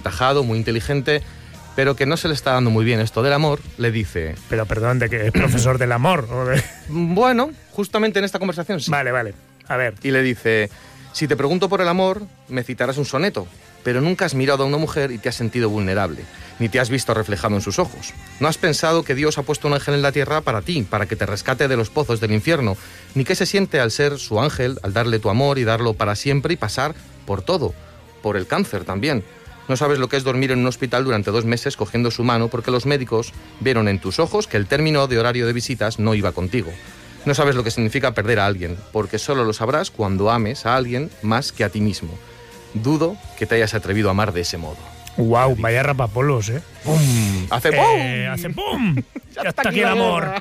aventajado, muy inteligente, pero que no se le está dando muy bien esto del amor, le dice... Pero perdón, ¿de que es profesor del amor? ¿O de...? Bueno, justamente en esta conversación sí. Vale, a ver. Y le dice, si te pregunto por el amor, me citarás un soneto, pero nunca has mirado a una mujer y te has sentido vulnerable, ni te has visto reflejado en sus ojos. No has pensado que Dios ha puesto un ángel en la tierra para ti, para que te rescate de los pozos del infierno, ni qué se siente al ser su ángel, al darle tu amor y darlo para siempre y pasar por todo, por el cáncer también. No sabes lo que es dormir en un hospital durante 2 meses cogiendo su mano porque los médicos vieron en tus ojos que el término de horario de visitas no iba contigo. No sabes lo que significa perder a alguien, porque solo lo sabrás cuando ames a alguien más que a ti mismo. Dudo que te hayas atrevido a amar de ese modo. ¡Guau! Vaya rapapolos, ¿eh? ¡Pum! ¡Hace pum! ¡Hace pum! ¡Ya está aquí el amor!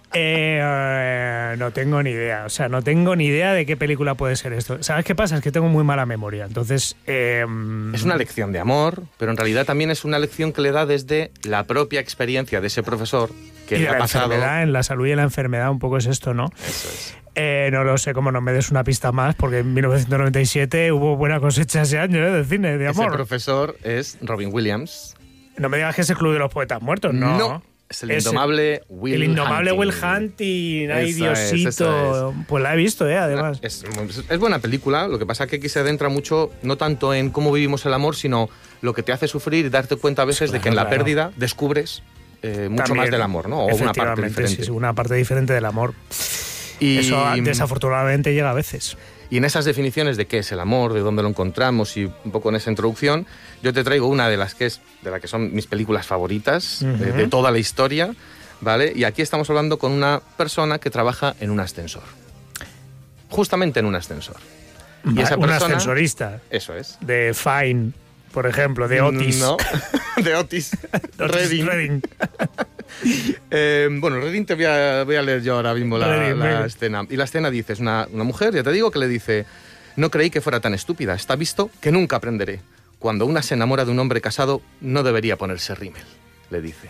No tengo ni idea. O sea, no tengo ni idea de qué película puede ser esto. ¿Sabes qué pasa? Es que tengo muy mala memoria. Entonces... Es una lección de amor, pero en realidad también es una lección que le da desde la propia experiencia de ese profesor que le ha pasado... En la salud y en la enfermedad un poco es esto, ¿no? Eso es. No lo sé, como no me des una pista más, porque en 1997 hubo buena cosecha ese año, de cine, de amor. Ese profesor es Robin Williams. No me digas que es el Club de los Poetas Muertos, ¿no? No, es el indomable Will Hunting. El indomable Will Hunting, ay Diosito. Eso es. Pues la he visto, además. Es buena película, lo que pasa es que aquí se adentra mucho, no tanto en cómo vivimos el amor, sino lo que te hace sufrir y darte cuenta a veces de que en la pérdida descubres mucho también, más del amor, ¿no? O una parte diferente. Sí, una parte diferente del amor. Y eso desafortunadamente llega a veces. Y en esas definiciones de qué es el amor, de dónde lo encontramos y un poco en esa introducción, yo te traigo una de las que son mis películas favoritas de toda la historia, ¿vale? Y aquí estamos hablando con una persona que trabaja en un ascensor. Justamente en un ascensor. Y esa persona, un ascensorista. Eso es. De Fine, por ejemplo, de Otis. No, de Otis. Redding. Bueno, Redding te voy a leer yo ahora mismo la escena. Y la escena dice, es una mujer, ya te digo, que le dice: no creí que fuera tan estúpida, está visto que nunca aprenderé. Cuando una se enamora de un hombre casado, no debería ponerse rímel, le dice.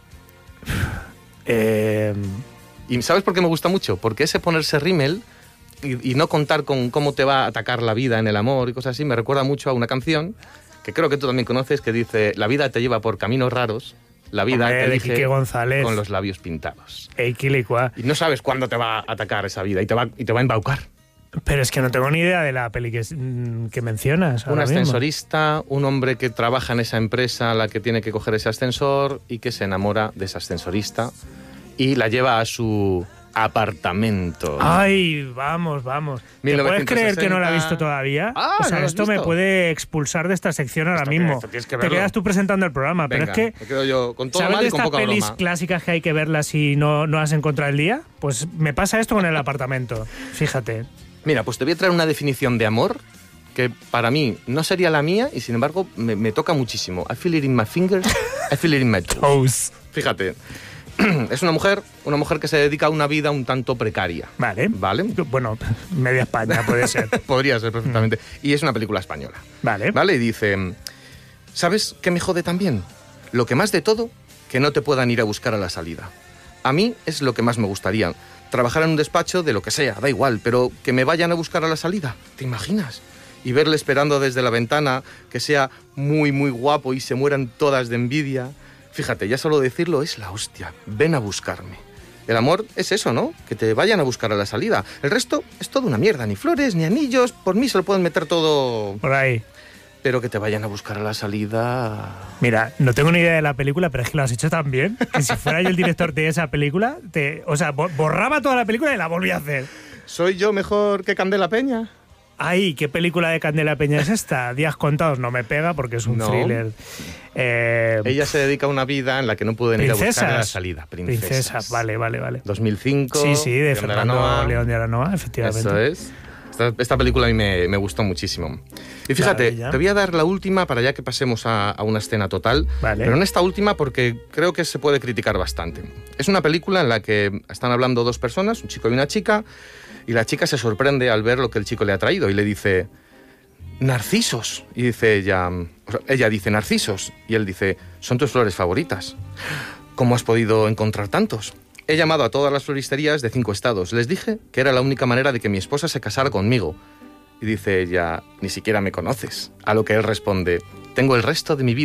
¿Y sabes por qué me gusta mucho? Porque ese ponerse rímel y no contar con cómo te va a atacar la vida en el amor y cosas así, me recuerda mucho a una canción que creo que tú también conoces, que dice: la vida te lleva por caminos raros, la vida te elige con los labios pintados. Y no sabes cuándo te va a atacar esa vida y te va a embaucar. Pero es que no tengo ni idea de la peli que mencionas. Un ascensorista, un hombre que trabaja en esa empresa a la que tiene que coger ese ascensor y que se enamora de esa ascensorista y la lleva a su apartamento. Ay, vamos. ¿Te puedes creer que no la he visto todavía? O sea, esto me puede expulsar de esta sección ahora mismo. Te quedas tú presentando el programa. Venga, pero es que me quedo yo con todo ¿sabes mal de y con estas poca pelis broma clásicas que hay que verlas si no has encontrado el día? Pues me pasa esto con el apartamento. Fíjate. Mira, pues te voy a traer una definición de amor que para mí no sería la mía y sin embargo me toca muchísimo. I feel it in my fingers, I feel it in my toes. Fíjate. Es una mujer que se dedica a una vida un tanto precaria. Vale. Bueno, media España puede ser. Podría ser perfectamente. Y es una película española. Vale. Y dice: ¿sabes qué me jode también? Lo que más de todo, que no te puedan ir a buscar a la salida. A mí es lo que más me gustaría. Trabajar en un despacho de lo que sea, da igual, pero que me vayan a buscar a la salida. ¿Te imaginas? Y verle esperando desde la ventana, que sea muy, muy guapo y se mueran todas de envidia. Fíjate, ya solo decirlo es la hostia. Ven a buscarme. El amor es eso, ¿no? Que te vayan a buscar a la salida. El resto es toda una mierda. Ni flores, ni anillos. Por mí se lo pueden meter todo por ahí. Pero que te vayan a buscar a la salida... Mira, no tengo ni idea de la película, pero es que lo has hecho tan bien que si fuera yo el director de esa película, borraba toda la película y la volvía a hacer. ¿Soy yo mejor que Candela Peña? Ay, ¿qué película de Candela Peña es esta? Días contados no me pega porque es un thriller. Ella se dedica a una vida en la que no pueden ir a buscar a la salida. Princesas, vale. 2005. Sí, de Fernando León de Aranoa, efectivamente. Eso es. Esta película a mí me gustó muchísimo. Y fíjate, te voy a dar la última para ya que pasemos a una escena total. Vale. Pero en esta última porque creo que se puede criticar bastante. Es una película en la que están hablando dos personas, un chico y una chica, y la chica se sorprende al ver lo que el chico le ha traído y le dice: narcisos. Y dice ella dice: narcisos. Y él dice: son tus flores favoritas. ¿Cómo has podido encontrar tantos? He llamado a todas las floristerías de 5 estados. Les dije que era la única manera de que mi esposa se casara conmigo. Y dice ella: ni siquiera me conoces. A lo que él responde: tengo el resto de mi vida